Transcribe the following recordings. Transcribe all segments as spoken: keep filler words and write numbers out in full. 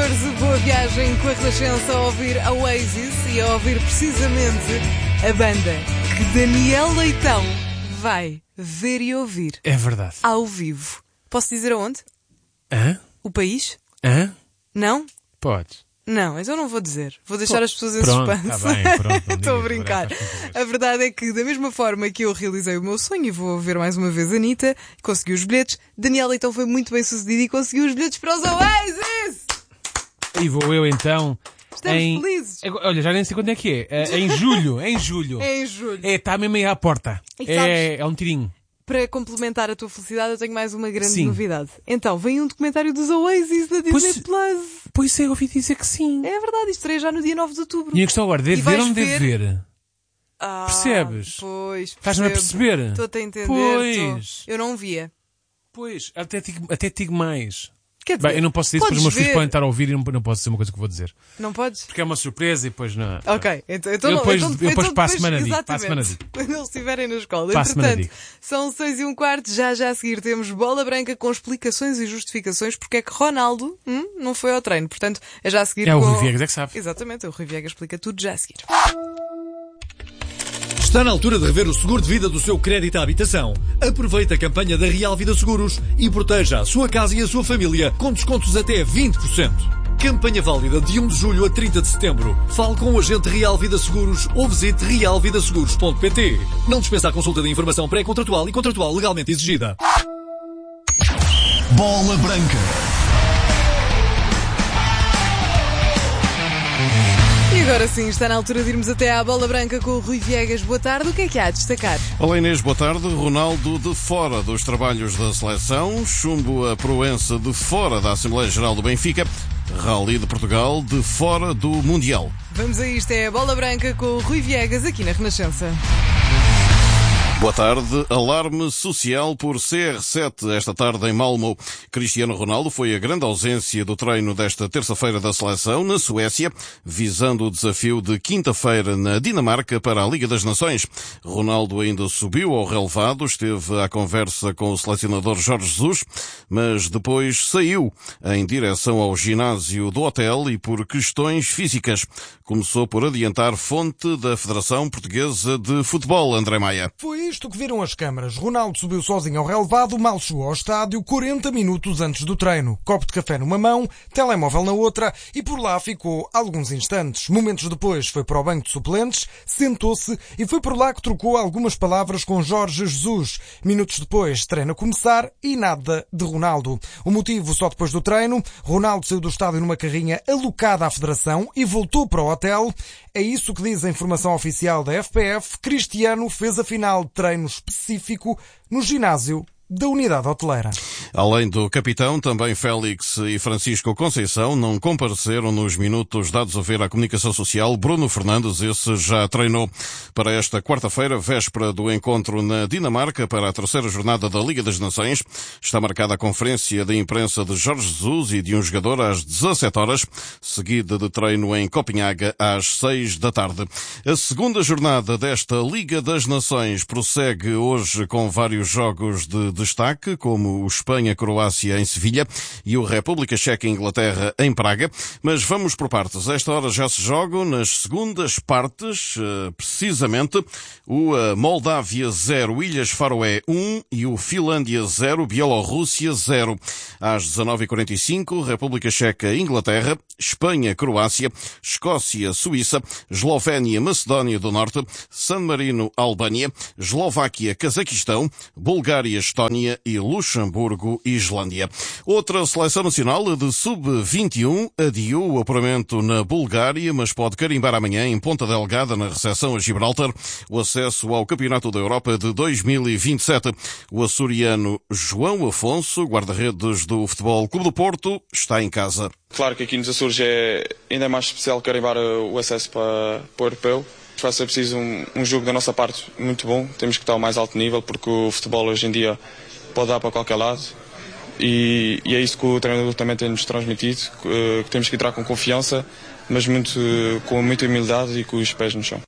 catorze, boa viagem com a Renascença a ouvir a Oasis e a ouvir precisamente a banda que Daniel Leitão vai ver e ouvir. É verdade. Ao vivo. Posso dizer aonde? Hã? O país? Hã? Não? Podes. Não, mas eu não vou dizer. Vou deixar as pessoas em Pronto, suspense. tá bem, pronto, não Estou a digas, brincar. agora A verdade é que, da mesma forma que eu realizei o meu sonho e vou ver mais uma vez a Anitta, consegui os bilhetes, Daniel então foi muito bem sucedido e conseguiu os bilhetes para os Oasis! E vou eu então. Estamos em... felizes. Olha, já nem sei quando é que é. É em julho, é em julho. É em julho. É, está mesmo aí à porta. E É, sabes- é um tirinho. Para complementar a tua felicidade, eu tenho mais uma grande Sim. novidade. Então, vem um documentário dos Oasis da Disney Pois- Plus. Pois é, ouvi dizer que sim. É verdade, isto estreia já no dia nove de outubro. E a questão agora, E deve ver vais ou não deve ver- ver? Ah, Percebes? Pois, Estás-me a percebo. perceber? Estou-te a entender. Pois. tô. Eu não via. Pois, até te digo, até te digo mais. Quer dizer, Bem, eu não posso dizer isso, podes porque os meus filhos ver. podem estar a ouvir e não, não posso dizer uma coisa que vou dizer. Não podes? Porque é uma surpresa e depois não. Ok, então, então Eu não, depois- então, eu depois então para a semana digo, exatamente, para a semana digo. quando eles estiverem na escola. Para a semana Entretanto, digo. são seis e um quarto, já já a seguir temos bola branca com explicações e justificações porque é que Ronaldo hum, não foi ao treino. Portanto, é já a seguir É com... o Rui Viegas é que sabe. Exatamente, o Rui Viegas explica tudo já a seguir. Está na altura de rever o seguro de vida do seu crédito à habitação. Aproveite a campanha da Real Vida Seguros e proteja a sua casa e a sua família com descontos até vinte por cento. Campanha válida de um de julho a trinta de setembro. Fale com o agente Real Vida Seguros ou visite real vida seguros ponto pt. Não dispensa a consulta de informação pré-contratual e contratual legalmente exigida. Bola Branca. E agora sim, está na altura de irmos até à bola branca com o Rui Viegas. Boa tarde, o que é que há a destacar? Olá Inês, boa tarde. Ronaldo de fora dos trabalhos da seleção, chumbo a Proença de fora da Assembleia Geral do Benfica, Rally de Portugal de fora do Mundial. Vamos a isto, é a bola branca com o Rui Viegas aqui na Renascença. Boa tarde. Alarme social por C R sete esta tarde em Malmö. Cristiano Ronaldo foi a grande ausência do treino desta terça-feira da seleção na Suécia, visando o desafio de quinta-feira na Dinamarca para a Liga das Nações. Ronaldo ainda subiu ao relevado, esteve à conversa com o selecionador Jorge Jesus, mas depois saiu em direção ao ginásio do hotel e por questões físicas. Começou por adiantar fonte da Federação Portuguesa de Futebol, André Maia. Foi isto que viram as câmaras. Ronaldo subiu sozinho ao relevado, mal chegou ao estádio, quarenta minutos antes do treino. Copo de café numa mão, telemóvel na outra e por lá ficou alguns instantes. Momentos depois foi para o banco de suplentes, sentou-se e foi por lá que trocou algumas palavras com Jorge Jesus. Minutos depois, treino a começar e nada de Ronaldo. O motivo só depois do treino. Ronaldo saiu do estádio numa carrinha alocada à Federação e voltou para o hotel. É isso que diz a informação oficial da F P F. Cristiano fez a final de treino específico no ginásio da unidade hoteleira. Além do capitão, também Félix e Francisco Conceição não compareceram nos minutos dados a ver à comunicação social. Bruno Fernandes, esse já treinou para esta quarta-feira, véspera do encontro na Dinamarca para a terceira jornada da Liga das Nações. Está marcada a conferência de imprensa de Jorge Jesus e de um jogador às dezassete horas, seguida de treino em Copenhaga às seis da tarde. A segunda jornada desta Liga das Nações prossegue hoje com vários jogos de destaque, como o Espanha-Croácia em Sevilha e o República Checa-Inglaterra em Praga. Mas vamos por partes. Esta hora já se jogam nas segundas partes, precisamente, o Moldávia zero, Ilhas Faroé um e o Finlândia zero, Bielorrússia zero. Às dezanove e quarenta e cinco, República Checa-Inglaterra, Espanha-Croácia, Escócia-Suíça, Eslovénia-Macedónia do Norte, San Marino-Albânia, Eslováquia-Cazaquistão, Bulgária-Estónia e Luxemburgo e Islândia. Outra seleção nacional de sub vinte e um adiou o apuramento na Bulgária, mas pode carimbar amanhã em Ponta Delgada, na recepção a Gibraltar, o acesso ao Campeonato da Europa de dois mil e vinte e sete. O açoriano João Afonso, guarda-redes do Futebol Clube do Porto, está em casa. Claro que aqui nos Açores é ainda mais especial carimbar o acesso para, para o europeu. Vai ser preciso um, um jogo da nossa parte muito bom. Temos que estar ao mais alto nível, porque o futebol hoje em dia pode dar para qualquer lado. E, e é isso que o treinador também tem-nos transmitido, que, que temos que entrar com confiança, mas muito, com muita humildade e com os pés no chão.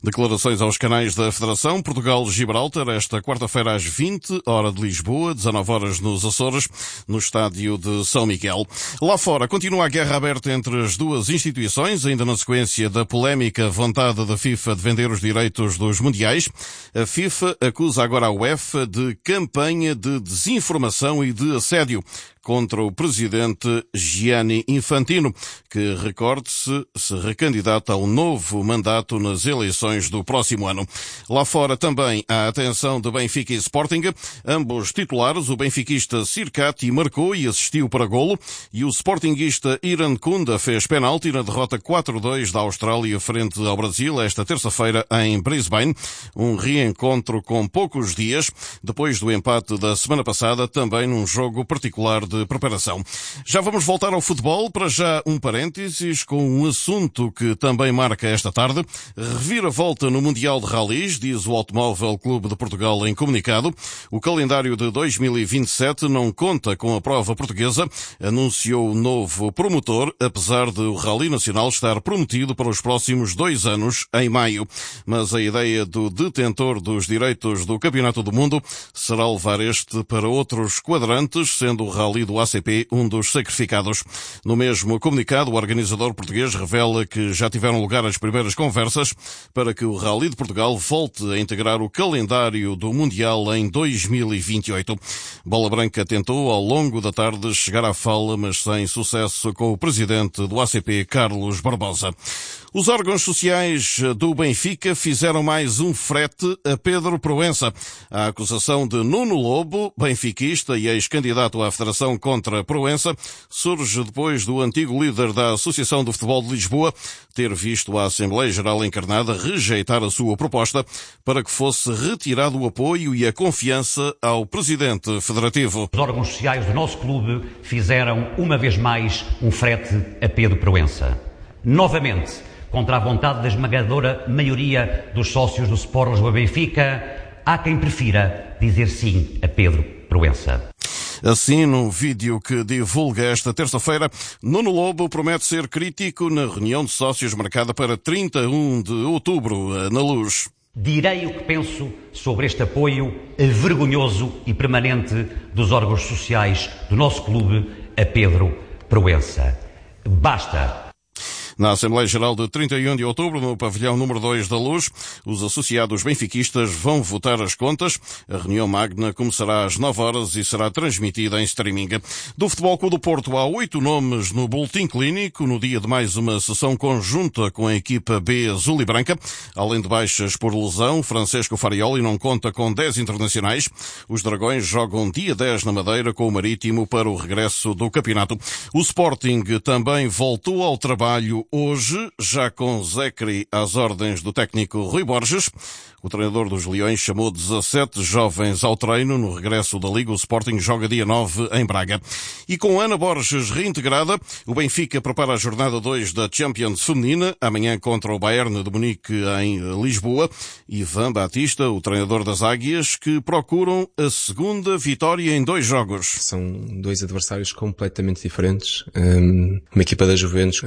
Declarações aos canais da Federação. Portugal-Gibraltar, esta quarta-feira às vinte, hora de Lisboa, dezanove horas nos Açores, no estádio de São Miguel. Lá fora, continua a guerra aberta entre as duas instituições, ainda na sequência da polémica vontade da FIFA de vender os direitos dos mundiais. A FIFA acusa agora a UEFA de campanha de desinformação e de assédio contra o presidente Gianni Infantino, que, recorde-se, se recandidata ao novo mandato nas eleições do próximo ano. Lá fora também a atenção de Benfica e Sporting. Ambos titulares, o benfiquista Sirkati marcou e assistiu para golo, e o sportinguista Iran Kunda fez penalti na derrota quatro a dois da Austrália frente ao Brasil esta terça-feira em Brisbane. Um reencontro com poucos dias depois do empate da semana passada, também num jogo particular de de preparação. Já vamos voltar ao futebol, para já um parênteses com um assunto que também marca esta tarde. Reviravolta no Mundial de Rallys, diz o Automóvel Clube de Portugal em comunicado. O calendário de dois mil e vinte e sete não conta com a prova portuguesa, anunciou o novo promotor, apesar de o Rally Nacional estar prometido para os próximos dois anos, em maio. Mas a ideia do detentor dos direitos do Campeonato do Mundo será levar este para outros quadrantes, sendo o Rally do A C P um dos sacrificados. No mesmo comunicado, o organizador português revela que já tiveram lugar as primeiras conversas para que o Rally de Portugal volte a integrar o calendário do Mundial em dois mil e vinte e oito. Bola Branca tentou ao longo da tarde chegar à fala, mas sem sucesso, com o presidente do A C P, Carlos Barbosa. Os órgãos sociais do Benfica fizeram mais um frete a Pedro Proença. A acusação de Nuno Lobo, benfiquista e ex-candidato à Federação contra Proença, surge depois do antigo líder da Associação de Futebol de Lisboa ter visto a Assembleia Geral encarnada rejeitar a sua proposta para que fosse retirado o apoio e a confiança ao presidente federativo. Os órgãos sociais do nosso clube fizeram uma vez mais um frete a Pedro Proença. Novamente, contra a vontade da esmagadora maioria dos sócios do Sport Lisboa Benfica, há quem prefira dizer sim a Pedro Proença. Assim, num vídeo que divulga esta terça-feira, Nuno Lobo promete ser crítico na reunião de sócios marcada para trinta e um de outubro, na Luz. Direi o que penso sobre este apoio vergonhoso e permanente dos órgãos sociais do nosso clube a Pedro Proença. Basta! Na Assembleia Geral de trinta e um de outubro, no pavilhão número dois da Luz, os associados benfiquistas vão votar as contas. A reunião magna começará às nove horas e será transmitida em streaming. Do Futebol Clube do Porto, há oito nomes no boletim clínico, no dia de mais uma sessão conjunta com a equipa B azul e branca. Além de baixas por lesão, Francesco Farioli não conta com dez internacionais. Os Dragões jogam dia dez na Madeira com o Marítimo para o regresso do campeonato. O Sporting também voltou ao trabalho hoje, já com Zecri às ordens do técnico Rui Borges. O treinador dos Leões chamou dezassete jovens ao treino. No regresso da Liga, o Sporting joga dia nove em Braga. E com Ana Borges reintegrada, o Benfica prepara a jornada dois da Champions Feminina, amanhã contra o Bayern de Munique em Lisboa. Ivan Batista, o treinador das Águias, que procuram a segunda vitória em dois jogos. São dois adversários completamente diferentes. Uma equipa da Juventus,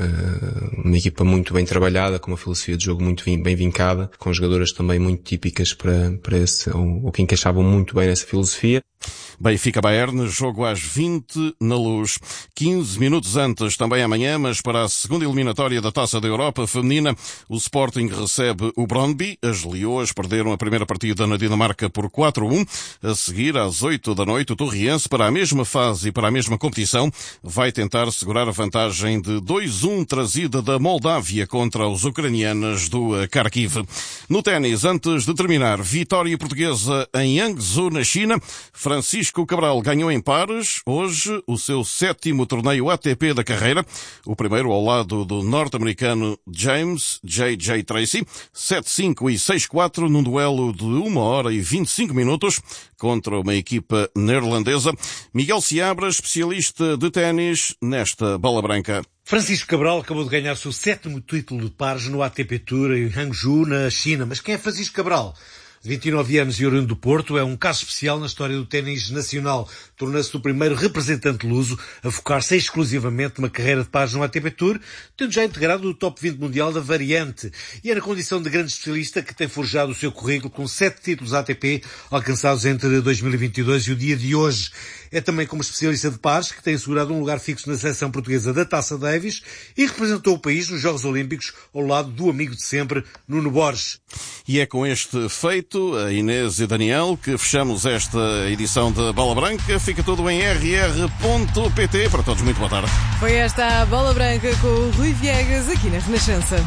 uma equipa muito bem trabalhada, com uma filosofia de jogo muito bem vincada, com jogadoras também muito típicas para, para esse, ou, ou que encaixavam muito bem nessa filosofia. Benfica-Bayern, jogo às vinte na Luz. quinze minutos antes, também amanhã, mas para a segunda eliminatória da Taça da Europa feminina, o Sporting recebe o Brøndby. As Leoas perderam a primeira partida na Dinamarca por quatro a um. A seguir, às oito da noite, o Torriense, para a mesma fase e para a mesma competição, vai tentar segurar a vantagem de dois a um trazida da Moldávia contra os ucranianas do Kharkiv. No ténis, antes de terminar, vitória portuguesa em Hangzhou, na China. Francisco Cabral ganhou em pares hoje o seu sétimo torneio A T P da carreira, o primeiro ao lado do norte-americano James J J Tracy, sete cinco e seis quatro num duelo de uma hora e vinte e cinco minutos contra uma equipa neerlandesa. Miguel Seabra, especialista de ténis, nesta Bola Branca. Francisco Cabral acabou de ganhar o seu sétimo título de pares no A T P Tour em Hangzhou, na China. Mas quem é Francisco Cabral? De vinte e nove anos e oriundo do Porto, é um caso especial na história do ténis nacional. Torna-se o primeiro representante luso a focar-se exclusivamente numa carreira de pares no A T P Tour, tendo já integrado o top vinte mundial da variante. E é na condição de grande especialista que tem forjado o seu currículo com sete títulos A T P alcançados entre dois mil e vinte e dois e o dia de hoje. É também como especialista de pares que tem assegurado um lugar fixo na seleção portuguesa da Taça Davis e representou o país nos Jogos Olímpicos ao lado do amigo de sempre, Nuno Borges. E é com este feito, a Inês e Daniel, que fechamos esta edição de Bola Branca. Fica tudo em r r ponto p t. Para todos, muito boa tarde. Foi esta a Bola Branca com o Rui Viegas aqui na Renascença.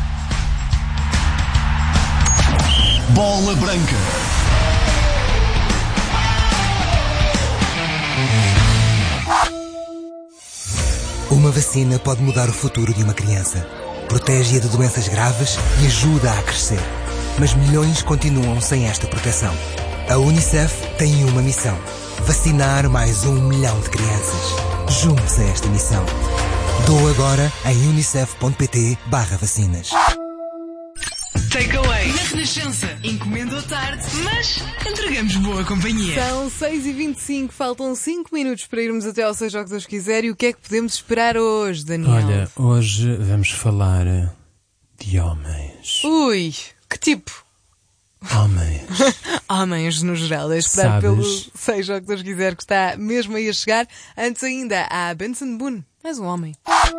Bola Branca. Uma vacina pode mudar o futuro de uma criança. Protege-a de doenças graves e ajuda a crescer. Mas milhões continuam sem esta proteção. A Unicef tem uma missão: vacinar mais um milhão de crianças. Junte-se a esta missão. Doa agora em unicef ponto p t barra vacinas. Takeaway na Renascença. Encomenda à tarde, mas entregamos boa companhia. São seis e vinte e cinco, faltam cinco minutos para irmos até ao Seja o que Deus quiser. E o que é que podemos esperar hoje, Daniel? Olha, hoje vamos falar de homens. Ui, que tipo? Homens. Homens no geral. É esperar Sabes? pelo Seja o que Deus quiser, que está mesmo aí a chegar. Antes ainda, há Benson Boone, mais um homem.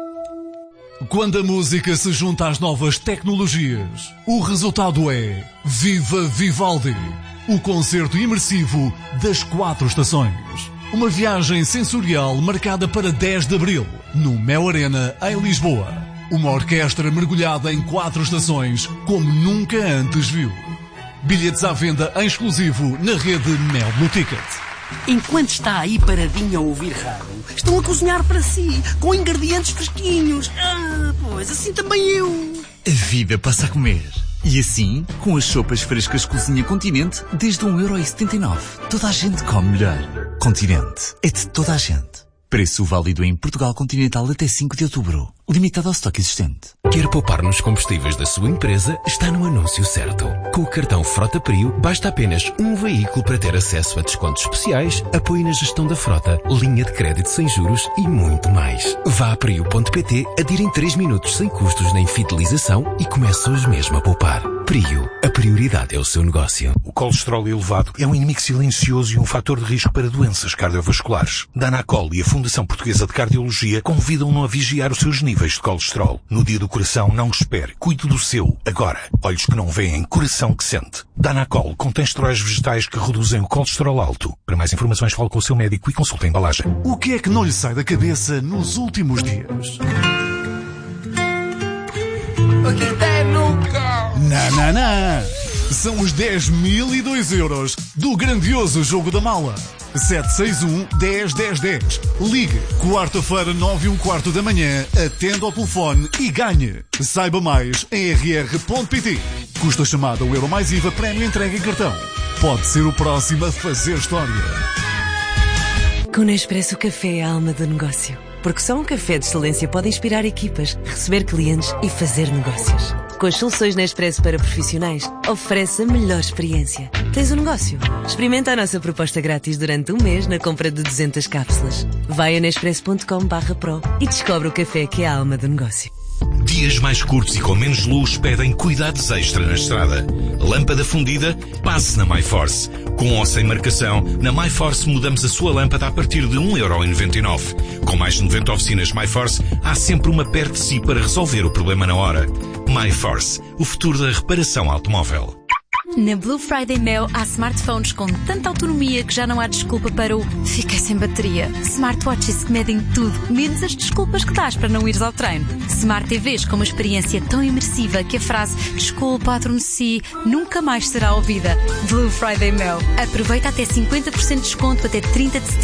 Quando a música se junta às novas tecnologias, o resultado é Viva Vivaldi, o concerto imersivo das quatro estações. Uma viagem sensorial marcada para dez de abril, no Mel Arena, em Lisboa. Uma orquestra mergulhada em quatro estações, como nunca antes viu. Bilhetes à venda em exclusivo na rede Mel Blue Ticket. Enquanto está aí paradinho a ouvir rádio, estão a cozinhar para si, com ingredientes fresquinhos. Ah, pois, assim também eu. A vida passa a comer. E assim, com as sopas frescas Cozinha Continente, desde um euro e setenta e nove. Toda a gente come melhor. Continente. É de toda a gente. Preço válido em Portugal Continental até cinco de outubro. Limitado ao estoque existente. Quer poupar nos combustíveis da sua empresa? Está no anúncio certo. Com o cartão Frota Prio, basta apenas um veículo para ter acesso a descontos especiais, apoio na gestão da frota, linha de crédito sem juros e muito mais. Vá a prio ponto p t, adira em três minutos sem custos nem fidelização e comece hoje mesmo a poupar. Prio, a prioridade é o seu negócio. O colesterol elevado é um inimigo silencioso e um fator de risco para doenças cardiovasculares. Danacol e a Fundação Portuguesa de Cardiologia convidam-no a vigiar os seus níveis de colesterol. No dia do coração, não espere. Cuide do seu, agora. Olhos que não veem, coração que sente. Danacol contém esteróis vegetais que reduzem o colesterol alto. Para mais informações, fale com o seu médico e consulte a embalagem. O que é que não lhe sai da cabeça nos últimos dias? O que tem nunca? Não, não, não. São os dez mil e dois euros do grandioso Jogo da Mala. sete seis um, dez, dez, dez. Ligue, quarta-feira, nove e um quarto da manhã, atenda ao telefone e ganhe. Saiba mais em r r ponto p t. Custa chamada o Euro mais I V A, prémio entrega em cartão. Pode ser o próximo a fazer história. Com Nespresso, o café é a alma do negócio. Porque só um café de excelência pode inspirar equipas, receber clientes e fazer negócios. Com as soluções Nespresso para profissionais, oferece a melhor experiência. Tens um negócio? Experimenta a nossa proposta grátis durante um mês na compra de duzentas cápsulas. Vai a nespresso ponto com barra pro e descobre o café que é a alma do negócio. Dias mais curtos e com menos luz pedem cuidados extra na estrada. Lâmpada fundida? Passe na MyForce. Com ou sem marcação, na MyForce mudamos a sua lâmpada a partir de um euro e noventa e nove. Com mais de noventa oficinas MyForce, há sempre uma perto de si para resolver o problema na hora. MyForce, o futuro da reparação automóvel. Na Blue Friday Mel há smartphones com tanta autonomia que já não há desculpa para o fiquei sem bateria. Smartwatches que medem tudo, menos as desculpas que dás para não ires ao treino. Smart T Vs com uma experiência tão imersiva que a frase desculpa, adormeci nunca mais será ouvida. Blue Friday Mel. Aproveita até cinquenta por cento de desconto até trinta de setembro.